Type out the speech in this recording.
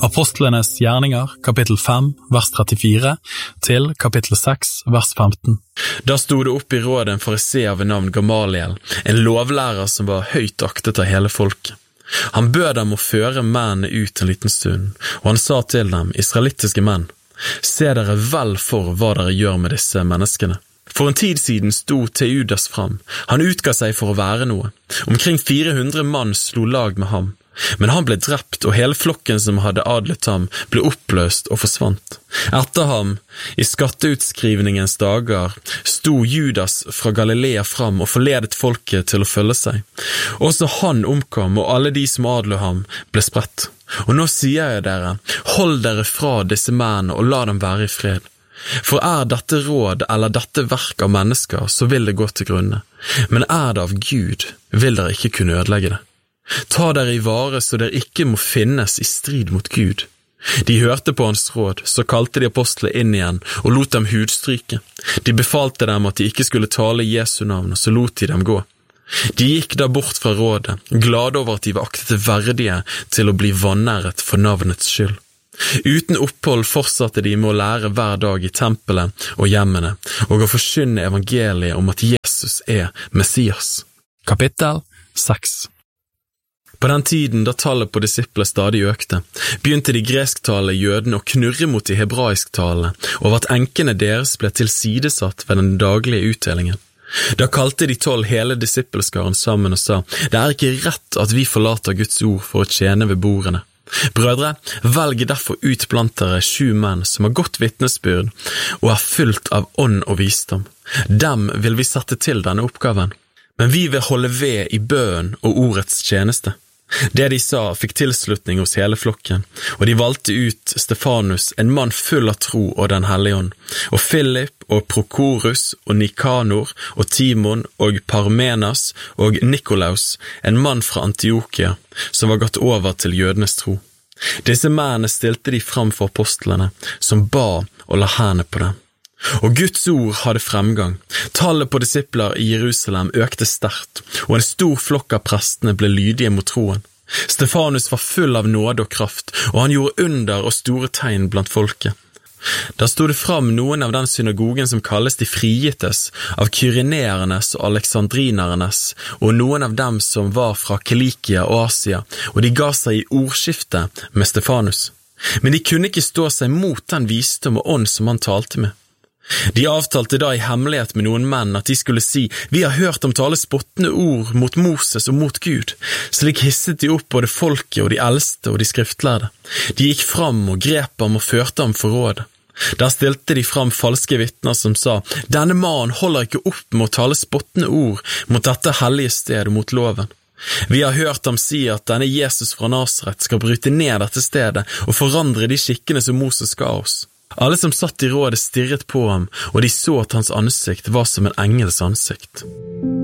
Apostlenes gjerninger, kapittel 5, vers 34, til kapittel 6, vers 15. Da stod det opp i rådet en fariseer ved navn Gamaliel, en lovlærer som var høyt aktet av hele folket. Han bød dem å føre mennene ut en liten stund, og han sa til dem, israelittiske menn, «Se dere vel for hva dere gjør med disse menneskene. For en tid siden sto Teudas fram. Han utga seg for å være noe. Omkring 400 mann slo lag med ham. Men han ble drept, og hele flokken som hadde adlet ham ble oppløst og forsvant. Etter ham, i skatteutskrivningens dager, sto Judas fra Galilea fram og forledet folket til å følge seg. Også han omkom, og alle de som adlet ham ble spredt. Og nå sier jeg dere, hold dere fra disse mennene og la dem være i fred. For dette råd eller dette verk av mennesker, så vil det gå til grunne. Men det av Gud, vil dere ikke kunne ødelegge det. Ta dere i vare så dere ikke må finnes i strid mot Gud. De hørte på hans råd, så kalte de apostlene inn igjen og lot dem hudstryke. De befalte dem at de ikke skulle tale Jesu navn, og så lot de dem gå. De gikk da bort fra rådet, glade over at de var aktet verdige til å bli vanæret for navnets skyld. Uten opphold fortsatte de med å lære hver dag i tempelet og hjemmene, og å forkynne evangeliet om at Jesus Messias. Kapittel 6. På den tiden da tallet på disipler stadig økte, begynte de gresktalende jødene å knurre mot de hebraisktalende over at enkene deres ble tilsidesatt ved den daglige utdelingen. Da kalte de 12 hele disippelskaren sammen og sa, «Det ikke rett at vi forlater Guds ord for å tjene ved bordene. Brødre, velg derfor ut blant dere 7 menn som har godt vitnesbyrd og fylt av ånd og visdom. Dem vil vi sette til denne oppgaven. Men vi vil holde ved i bønn og ordets tjeneste.» Det de sa fikk tilslutning hos hele flokken, og de valgte ut Stefanus, en mann full av tro og den hellige ånd, og Philip og Prokorus og Nikanor og Timon og Parmenas og Nikolaus, en mann fra Antiokia, som var gått over til jødenes tro. Disse mennene stilte de fram for apostlene, som ba og la hendene på dem. Og Guds ord hadde fremgang. Tallet på disipler i Jerusalem økte sterkt, og en stor flokk av prestene ble lydige mot troen. Stefanus var full av nåde og kraft, og han gjorde under og store tegn blant folket. Da stod det fram noen av den synagogen som kalles de frigittes, av kyreneernes og aleksandrinernes, og noen av dem som var fra Kilikia og Asia, og de ga seg i ordskifte med Stefanus. Men de kunne ikke stå seg mot den visdom og ånd som han talte med. De avtalte da i hemmelighet med noen menn at de skulle si, «Vi har hørt om tale spottende ord mot Moses og mot Gud». Slik hisset de opp både folket og de eldste og de skriftlærde. De gikk fram og grep ham og førte ham for rådet. Der stilte de fram falske vitner som sa, «Denne mannen holder ikke opp med å tale spottende ord mot dette hellige sted og mot loven. Vi har hørt ham si at denne Jesus fra Nasaret skal bryte ned dette stedet og forandre de skikkene som Moses ga oss». Alle som satt i rådet stirret på ham, og de så at hans ansikt var som en engels ansikt.